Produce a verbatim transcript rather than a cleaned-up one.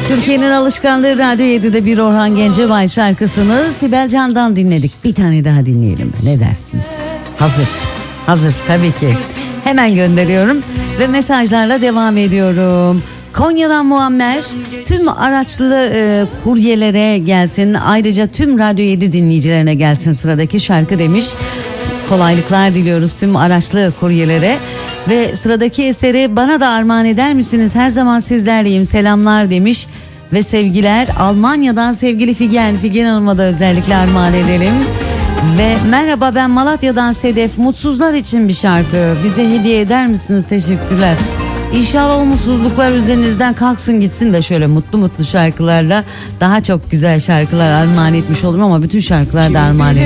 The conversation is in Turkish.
Türkiye'nin alışkanlığı Radyo yedide bir Orhan Gencebay şarkısını Sibel Can'dan dinledik. Bir tane daha dinleyelim. Ne dersiniz? Hazır. Hazır tabii ki. Hemen gönderiyorum ve mesajlarla devam ediyorum. Konya'dan Muammer, tüm araçlı e, kuryelere gelsin, ayrıca tüm Radyo yedi dinleyicilerine gelsin sıradaki şarkı demiş. Kolaylıklar diliyoruz tüm araçlı kuryelere. Ve sıradaki eseri bana da armağan eder misiniz? Her zaman sizlerleyim, selamlar demiş. Ve sevgiler Almanya'dan sevgili Figen. Figen Hanım'a da özellikle armağan edelim. Ve merhaba, ben Malatya'dan Sedef. Mutsuzlar için bir şarkı bize hediye eder misiniz? Teşekkürler. İnşallah o mutsuzluklar üzerinizden kalksın gitsin de şöyle mutlu mutlu şarkılarla daha çok güzel şarkılar armağan etmiş olurum ama bütün şarkılar da armağan edeceğim.